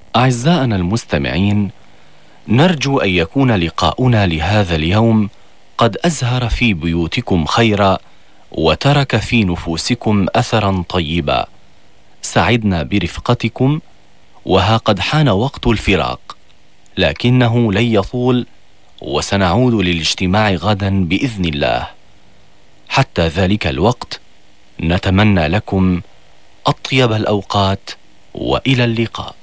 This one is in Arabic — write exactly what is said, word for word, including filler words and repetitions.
أعزائنا المستمعين، نرجو أن يكون لقاؤنا لهذا اليوم قد أزهر في بيوتكم خيرا وترك في نفوسكم أثرا طيبا. سعدنا برفقتكم، وها قد حان وقت الفراق، لكنه لن يطول، وسنعود للاجتماع غدا بإذن الله. حتى ذلك الوقت نتمنى لكم أطيب الأوقات، وإلى اللقاء.